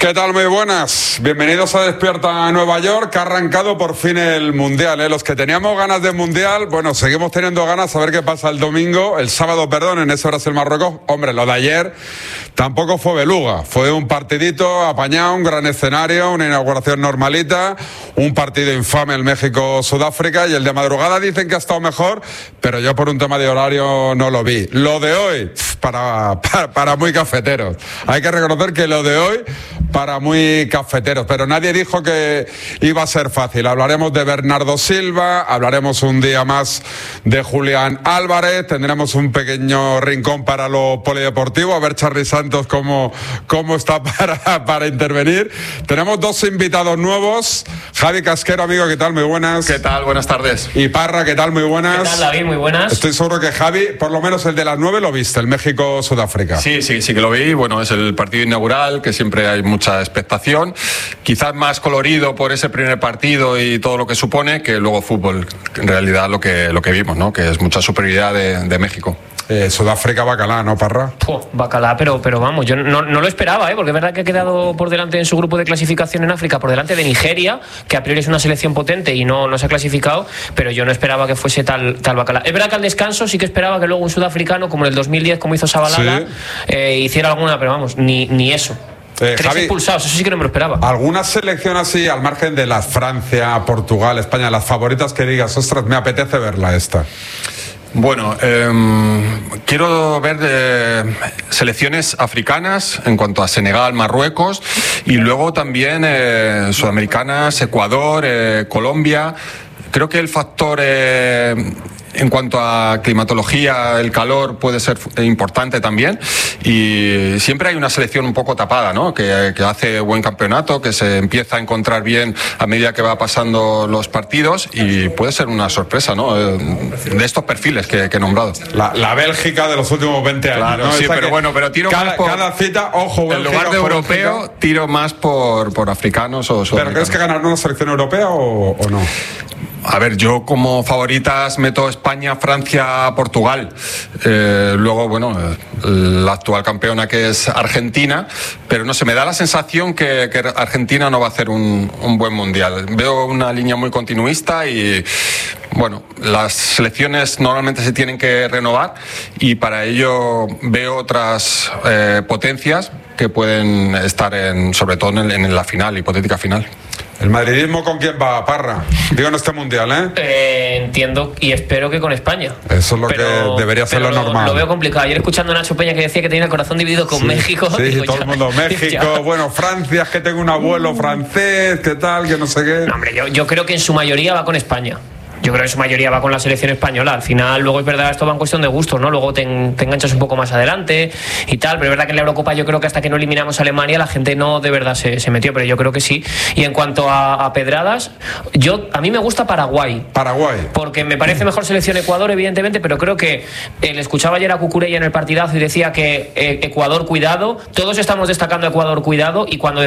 ¿Qué tal? Muy buenas. Bienvenidos a Despierta Nueva York, que ha arrancado por fin el Mundial, ¿eh? Los que teníamos ganas de Mundial, bueno, seguimos teniendo ganas a ver qué pasa el sábado, en ese Brasil-Marruecos. Hombre, lo de ayer tampoco fue beluga, fue un partidito apañado, un gran escenario, una inauguración normalita, un partido infame el México-Sudáfrica, y el de madrugada dicen que ha estado mejor, pero yo por un tema de horario no lo vi. Lo de hoy, para muy cafeteros. Hay que reconocer que lo de hoy, para muy cafeteros, pero nadie dijo que iba a ser fácil. Hablaremos de Bernardo Silva, hablaremos un día más de Julián Álvarez, tendremos un pequeño rincón para lo polideportivo, a ver Charly Santos cómo está para intervenir. Tenemos dos invitados nuevos, Javi Casquero, amigo, ¿qué tal? Muy buenas. ¿Qué tal? Buenas tardes. Y Parra, ¿qué tal? Muy buenas. ¿Qué tal, David? Muy buenas. Estoy seguro que Javi, por lo menos el de las 9 lo viste, el México-Sudáfrica. Sí que lo vi. Bueno, es el partido inaugural, que siempre hay mucha expectación. Quizás más colorido por ese primer partido y todo lo que supone, que luego fútbol, en realidad lo que vimos, ¿no? Que es mucha superioridad de México. Sudáfrica bacalá, ¿no, Parra? Bacalá, pero vamos, yo no lo esperaba, porque es verdad que ha quedado por delante en su grupo de clasificación en África, por delante de Nigeria, que a priori es una selección potente y no se ha clasificado, pero yo no esperaba que fuese tal bacalá. Es verdad que al descanso sí que esperaba que luego un sudafricano, como en el 2010, como hizo Sabalaga, hiciera alguna, pero vamos, ni eso. 3 Javi, expulsados, eso sí que no me lo esperaba. ¿Alguna selección así, al margen de las Francia, Portugal, España, las favoritas que digas, ostras, me apetece verla esta? Bueno, quiero ver selecciones africanas en cuanto a Senegal, Marruecos, y luego también sudamericanas, Ecuador, Colombia. Creo que el factor en cuanto a climatología, el calor puede ser importante también, y siempre hay una selección un poco tapada, ¿no? Que hace buen campeonato, que se empieza a encontrar bien a medida que va pasando los partidos, y puede ser una sorpresa, ¿no? De estos perfiles que he nombrado. La Bélgica de los últimos 20 años, claro, ¿no? Sí, pero tiro más por... Cada cita, ojo, en lugar de europeo, Bélgica, tiro más por africanos o sudamericanos. ¿Pero crees que ganará una selección europea o no? A ver, yo como favoritas meto España, Francia, Portugal. Luego, bueno, la actual campeona, que es Argentina, pero no sé, me da la sensación que Argentina no va a hacer un buen mundial. Veo una línea muy continuista y, bueno, las selecciones normalmente se tienen que renovar, y para ello veo otras potencias que pueden estar sobre todo en la final, hipotética final. ¿El madridismo con quién va, Parra? Digo, en este mundial, Entiendo y espero que con España. Eso es lo que debería ser lo normal. Lo veo complicado. Ayer escuchando a Nacho Peña, que decía que tenía el corazón dividido con México. Sí, digo, todo el mundo, México, bueno, Francia, es que tengo un abuelo francés, ¿qué tal? Que no sé qué. No, hombre, yo creo que en su mayoría va con España. Yo creo que en su mayoría va con la selección española. Al final, luego es verdad, esto va en cuestión de gustos, ¿no? Luego te enganchas un poco más adelante y tal, pero es verdad que en la Eurocopa yo creo que hasta que no eliminamos a Alemania la gente no de verdad se metió, pero yo creo que sí. Y en cuanto a pedradas, a mí me gusta Paraguay. Paraguay. Porque me parece mejor selección Ecuador, evidentemente, pero creo que le escuchaba ayer a Cucurella en el partidazo y decía que Ecuador, cuidado. Todos estamos destacando Ecuador, cuidado, y cuando